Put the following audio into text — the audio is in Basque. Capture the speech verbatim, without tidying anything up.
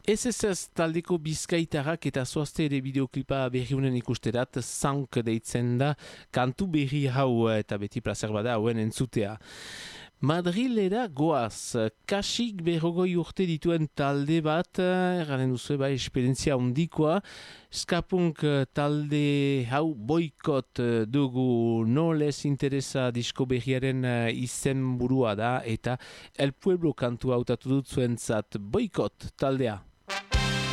Ez ez ez taldeko bizkaitarrak eta zoazte ere bideoklipa berriunen ikusterat, Sank deitzen da, kantu berri hau eta beti placer bada hauen entzutea. Madrilera goaz, kasik berrogoi urte dituen talde bat, erranen duzu eba esperientzia handikoa, Skapunk talde hau boikot dugu, no les interesa disko berriaren izen burua da, eta El Pueblo kantua hautatu dut zuentzat boikot taldea.